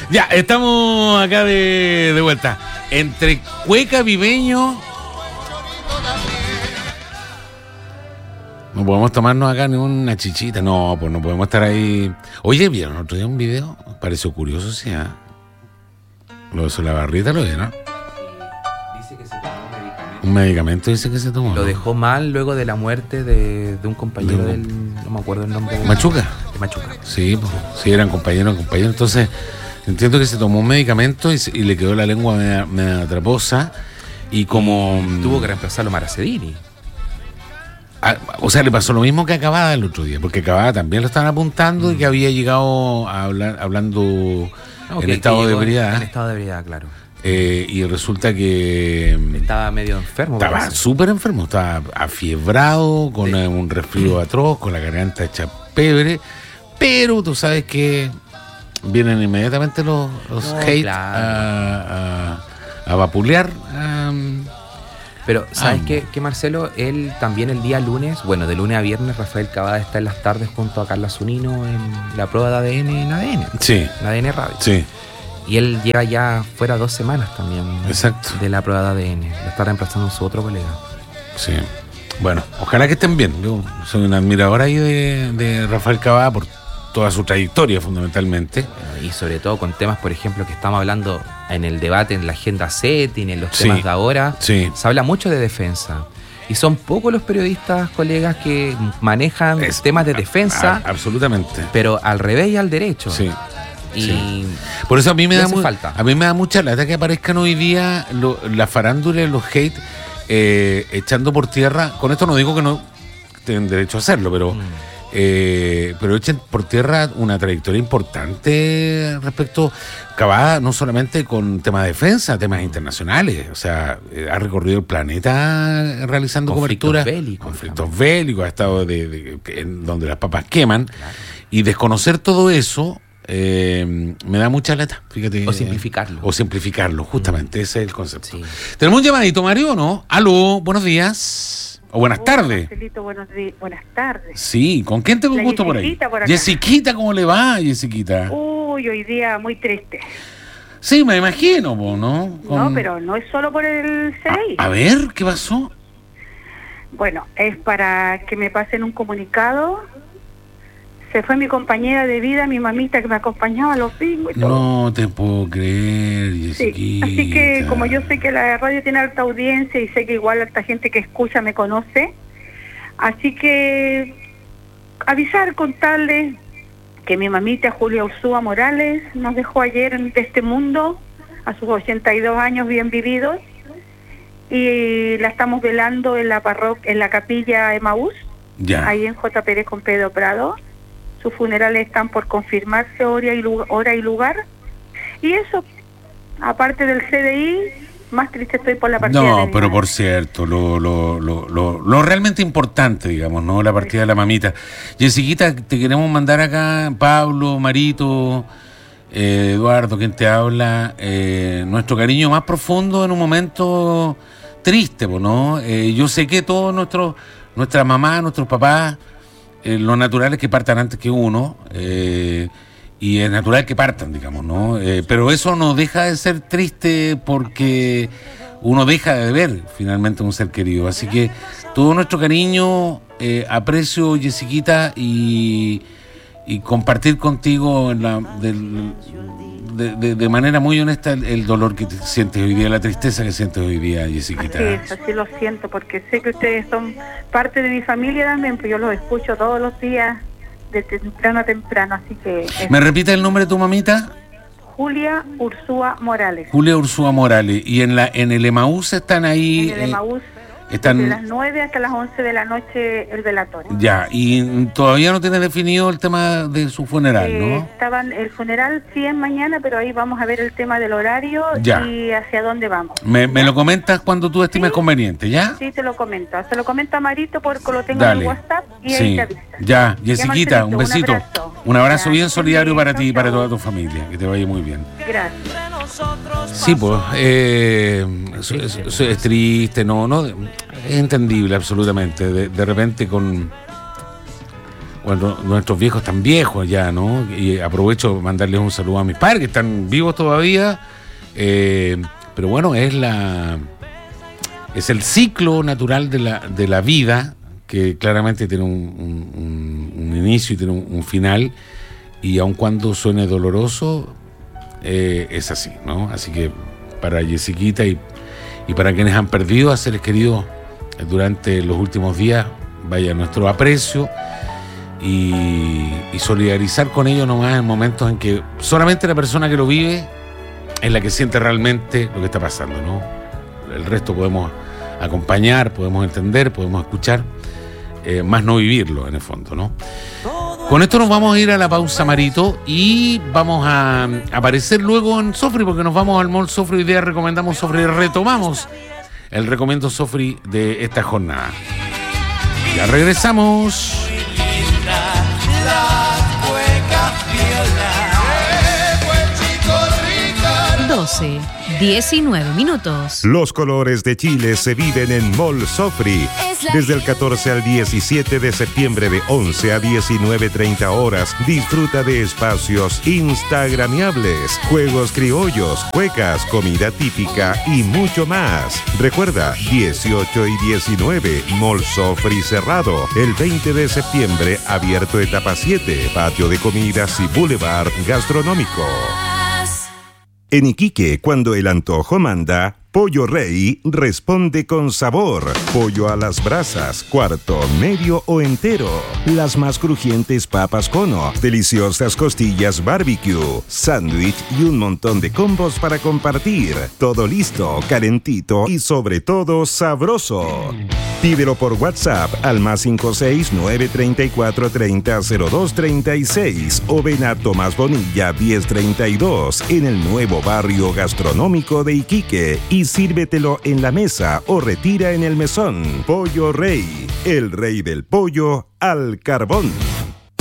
Ya, estamos acá de vuelta. Entre Cueca Viveño. No podemos tomarnos acá ni una chichita. No, pues no podemos estar ahí. Oye, ¿vieron otro día un video? Pareció curioso, sí, ¿eh? Lo de la barrita lo vieron, ¿no? Dice que se tomó un medicamento. Un medicamento dice que se tomó. Lo dejó mal luego de la muerte de un compañero del... No me acuerdo el nombre. ¿Machuca? De Machuca. Sí, pues, sí, eran compañeros. Entonces, entiendo que se tomó un medicamento y le quedó la lengua media traposa. Y como... Tuvo que reemplazarlo Maracedini. O sea, le pasó lo mismo que a Cavada el otro día, porque a Cavada también lo estaban apuntando y que había llegado a hablando en estado de ebriedad. En estado de ebriedad, claro. Y resulta que estaba medio enfermo. Estaba súper enfermo, estaba afiebrado, con un resfrío atroz, con la garganta hecha pebre, pero tú sabes que vienen inmediatamente los hate claro. a vapulear. Pero, ¿sabes qué, Marcelo? Él también el día lunes, bueno, de lunes a viernes, Rafael Cavada está en las tardes junto a Carla Zunino en la prueba de ADN en ADN. Sí. En ADN Radio. Sí. Y él lleva ya fuera 2 semanas también. Exacto. De la prueba de ADN. Lo está reemplazando su otro colega. Sí. Bueno, ojalá que estén bien. Yo soy un admirador ahí de Rafael Cavada por toda su trayectoria, fundamentalmente. Y sobre todo con temas, por ejemplo, que estamos hablando en el debate, en la agenda setting, en los temas de ahora. Sí. Se habla mucho de defensa. Y son pocos los periodistas, colegas, que manejan temas de defensa. Absolutamente. Pero al revés y al derecho. Sí. Y sí. Por eso a mí me da falta. A mí me da mucha lata que aparezcan hoy día la farándula y los hate echando por tierra. Con esto no digo que no tienen derecho a hacerlo, pero echen por tierra una trayectoria importante respecto Cavada, no solamente con temas de defensa, temas internacionales. O sea, ha recorrido el planeta realizando cobertura. Conflictos bélicos, ha estado en donde las papas queman. Claro. Y desconocer todo eso me da mucha lata, fíjate. O simplificarlo. O simplificarlo, justamente, ese es el concepto. Sí. ¿Tenemos un llamadito, Mario, o no? Aló, buenos días. O buenas tardes. Marcelito, buenas tardes. Sí, ¿con quién tengo gusto por ahí? Por acá. Jessiquita, ¿cómo le va, Jessiquita? Uy, hoy día muy triste. Sí, me imagino, ¿no? No, pero no es solo por el CDI. A ver, ¿qué pasó? Bueno, es para que me pasen un comunicado. Se fue mi compañera de vida, mi mamita que me acompañaba a los bingos y todo. No te puedo creer, Jessiquita. Sí, así que como yo sé que la radio tiene alta audiencia y sé que igual alta gente que escucha me conoce, así que avisar, contarles que mi mamita Julia Ursúa Morales nos dejó ayer de este mundo a sus 82 años bien vividos, y la estamos velando en la parroquia, en la capilla Emaús, ahí en J. Pérez con Pedro Prado. Sus funerales están por confirmarse hora y lugar. Y eso, aparte del CDI, más triste estoy por la partida de mi pero madre. por cierto, lo realmente importante, digamos, ¿no? La partida de la mamita. Jessiquita, te queremos mandar acá, Pablo, Marito, Eduardo, quien te habla, nuestro cariño más profundo en un momento triste, ¿no? Yo sé que todos nuestras mamás, nuestros papás, lo natural es que partan antes que uno, y es natural que partan, digamos, ¿no? Pero eso no deja de ser triste porque uno deja de ver finalmente un ser querido. Así que todo nuestro cariño, aprecio, Jessiquita, y compartir contigo de manera muy honesta el dolor que sientes hoy día, la tristeza que sientes hoy día, Jessiquita. Así lo siento, porque sé que ustedes son parte de mi familia también, pues yo los escucho todos los días, de temprano a temprano, así que... ¿Me repite el nombre de tu mamita? Julia Ursúa Morales. Julia Ursúa Morales. ¿Y en el Emaús están ahí? En el Emaús. Están... De las 9 hasta las 11 de la noche el velatorio. Ya, y todavía no tienes definido el tema de su funeral, ¿no? El funeral sí es mañana, pero ahí vamos a ver el tema del horario y hacia dónde vamos. ¿Me lo comentas cuando tú estimes conveniente, ya? Sí, te lo comento. Se lo comento a Marito porque lo tengo en el WhatsApp y ahí te avisa. Ya, Jessiquita, un besito. Un abrazo bien solidario para ti y para toda tu familia. Que te vaya muy bien. Gracias. Sí, pues, eso es triste, no, es entendible absolutamente. De repente cuando Bueno, nuestros viejos están viejos ya, ¿no? Y aprovecho para mandarles un saludo a mis padres que están vivos todavía. Pero bueno, es el ciclo natural de la vida, que claramente tiene un inicio y tiene un final, y aun cuando suene doloroso, es así, ¿no? Así que para Jessiquita y para quienes han perdido a seres queridos durante los últimos días, vaya nuestro aprecio y solidarizar con ellos nomás en momentos en que solamente la persona que lo vive es la que siente realmente lo que está pasando, ¿no? El resto podemos acompañar, podemos entender, podemos escuchar, más no vivirlo en el fondo, ¿no? Con esto nos vamos a ir a la pausa, Marito, y vamos a aparecer luego en Sofri, porque nos vamos al Mall Sofri. Hoy día recomendamos Sofri, retomamos el recomiendo Sofri de esta jornada. Ya regresamos. 12:19 minutos. Los colores de Chile se viven en Mall Sofri. Desde el 14 al 17 de septiembre de 11 a 19:30 horas, disfruta de espacios instagramiables, juegos criollos, cuecas, comida típica y mucho más. Recuerda, 18 y 19, Mall Sofri cerrado. El 20 de septiembre, abierto etapa 7, patio de comidas y boulevard gastronómico. En Iquique, cuando el antojo manda, Pollo Rey responde con sabor. Pollo a las brasas, cuarto, medio o entero. Las más crujientes papas cono, deliciosas costillas barbecue, sándwich y un montón de combos para compartir. Todo listo, calentito y sobre todo sabroso. Pídelo por WhatsApp al +56 934 30 02 36 o ven a Tomás Bonilla 1032 en el nuevo barrio gastronómico de Iquique y sírvetelo en la mesa o retira en el mesón. Pollo Rey, el rey del pollo al carbón.